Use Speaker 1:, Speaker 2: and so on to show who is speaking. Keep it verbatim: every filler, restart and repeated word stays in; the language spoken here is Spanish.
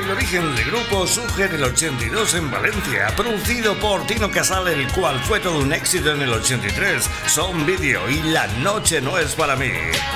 Speaker 1: El origen del grupo surge en el ochenta y dos en Valencia, producido por Tino Casal, el cual fue todo un éxito en el ochenta y tres. Son Vídeo y La noche no es para mí.